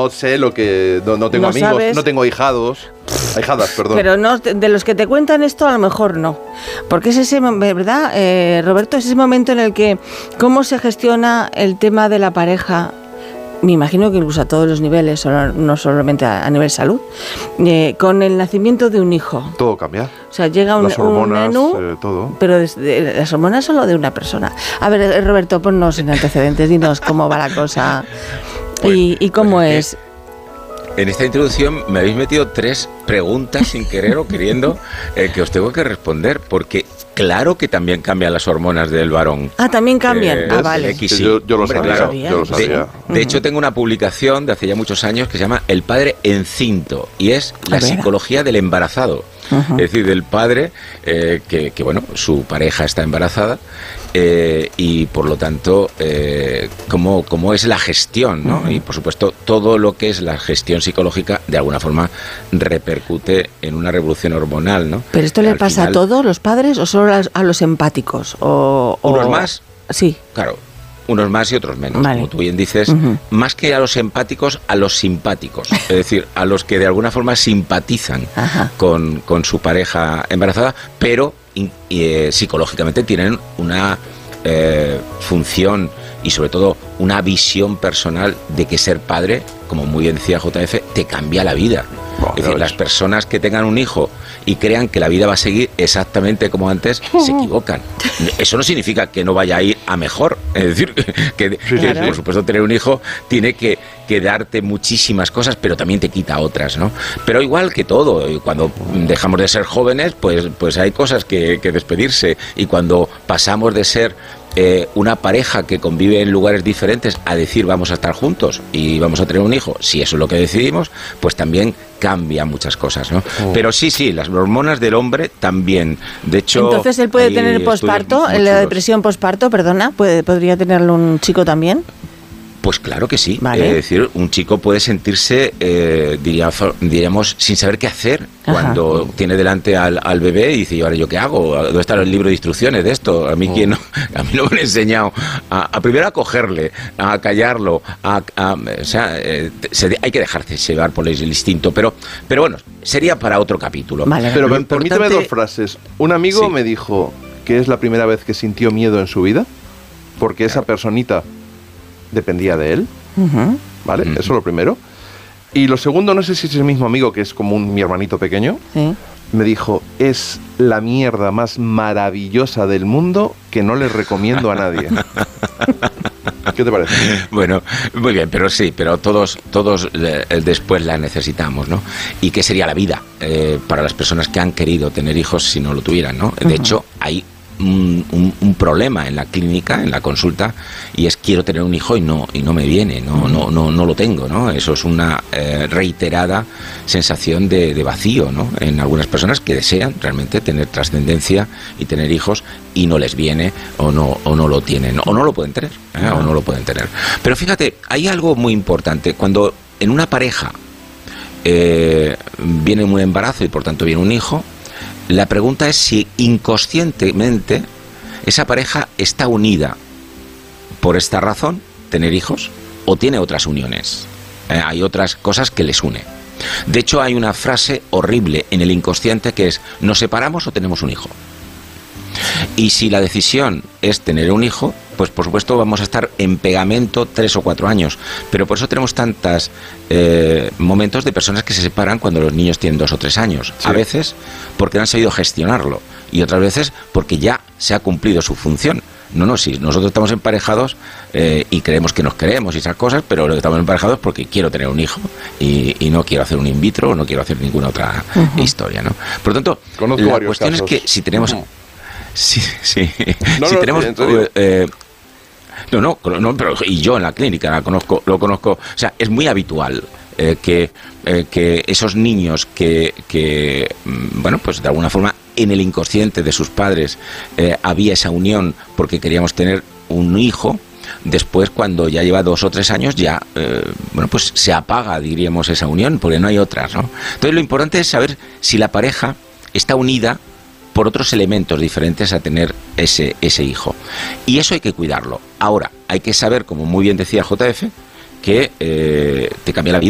no sé lo que... No tengo amigos, sabes. No tengo ahijadas, perdón. Pero no, de los que te cuentan esto, a lo mejor no. Porque es ese, ¿verdad, Roberto? Es ese momento en el que cómo se gestiona el tema de la pareja. Me imagino que incluso a todos los niveles, no solamente a nivel salud, con el nacimiento de un hijo. Todo cambia. O sea, llega un menú, todo. Pero las hormonas solo de una persona. A ver, Roberto, ponnos en antecedentes, dinos cómo va la cosa y cómo es. En esta introducción me habéis metido 3 preguntas sin querer o queriendo que os tengo que responder, porque claro que también cambian las hormonas del varón. Ah, también cambian. Vale. Yo lo sabía. Claro. Yo lo sabía. De hecho, tengo una publicación de hace ya muchos años que se llama El padre encinto, y es la psicología del embarazado. Es decir, del padre que bueno, su pareja está embarazada y por lo tanto cómo es la gestión, ¿no? Y por supuesto todo lo que es la gestión psicológica de alguna forma repercute en una revolución hormonal, ¿no? ¿Pero esto le pasa a todos los padres o solo a los empáticos? ¿Unos más? Sí. Claro. Unos más y otros menos, como tú bien dices, más que a los empáticos, a los simpáticos, es decir, a los que de alguna forma simpatizan con su pareja embarazada, pero psicológicamente tienen una función y sobre todo una visión personal de que ser padre, como muy bien decía JF, te cambia la vida. Es decir, las personas que tengan un hijo y crean que la vida va a seguir exactamente como antes, se equivocan. Eso no significa que no vaya a ir a mejor. Es decir, que por supuesto tener un hijo tiene que darte muchísimas cosas, pero también te quita otras, ¿no? Pero igual que todo, cuando dejamos de ser jóvenes, pues hay cosas que despedirse, y cuando pasamos de ser una pareja que convive en lugares diferentes a decir vamos a estar juntos y vamos a tener un hijo, si eso es lo que decidimos, pues también cambian muchas cosas, ¿no? Pero sí, las hormonas del hombre también. De hecho, entonces él puede tener posparto, la depresión posparto, ¿podría tenerlo un chico también? Pues claro que sí. Vale. Es decir, un chico puede sentirse, diríamos, sin saber qué hacer cuando tiene delante al bebé y dice, ¿y ahora yo qué hago? ¿Dónde está el libro de instrucciones de esto? A mí no me han enseñado a primero a cogerle, a callarlo, o sea, hay que dejarse llevar por el instinto, pero bueno, sería para otro capítulo. Vale. Pero permíteme 2 frases. Un amigo me dijo que es la primera vez que sintió miedo en su vida, porque esa personita dependía de él, ¿vale? Eso es lo primero. Y lo segundo, no sé si es el mismo amigo, que es como mi hermanito pequeño, me dijo, es la mierda más maravillosa del mundo que no le recomiendo a nadie. ¿Qué te parece? Bueno, muy bien, pero todos después la necesitamos, ¿no? ¿Y qué sería la vida para las personas que han querido tener hijos si no lo tuvieran, ¿no? De hecho, hay un problema en la clínica, en la consulta, y es quiero tener un hijo y no me viene, no lo tengo, ¿no? Eso es una reiterada sensación de vacío, ¿no? En algunas personas que desean realmente tener trascendencia y tener hijos y no les viene o no lo tienen o no lo pueden tener, o no lo pueden tener. Pero fíjate, hay algo muy importante cuando en una pareja viene un embarazo y por tanto viene un hijo. La pregunta es si inconscientemente esa pareja está unida por esta razón, tener hijos, o tiene otras uniones. Hay otras cosas que les une. De hecho, hay una frase horrible en el inconsciente que es, ¿nos separamos o tenemos un hijo? Y si la decisión es tener un hijo, pues por supuesto vamos a estar en pegamento 3 o 4 años. Pero por eso tenemos tantos momentos de personas que se separan cuando los niños tienen 2 o 3 años. Sí. A veces porque no han sabido gestionarlo y otras veces porque ya se ha cumplido su función. Si nosotros estamos emparejados y creemos que nos queremos y esas cosas, pero lo que estamos emparejados es porque quiero tener un hijo y no quiero hacer un in vitro o no quiero hacer ninguna otra historia, ¿no? Por lo tanto, la cuestión es que si tenemos... Sí. Si tenemos... pero y yo en la clínica lo conozco. O sea, es muy habitual que esos niños que bueno, pues de alguna forma en el inconsciente de sus padres había esa unión porque queríamos tener un hijo. Después, cuando ya lleva 2 o 3 años, ya bueno, pues se apaga, diríamos, esa unión, porque no hay otras, ¿no? Entonces, lo importante es saber si la pareja está unida por otros elementos diferentes a tener ese hijo. Y eso hay que cuidarlo. Ahora, hay que saber, como muy bien decía JF, que te cambia la vida.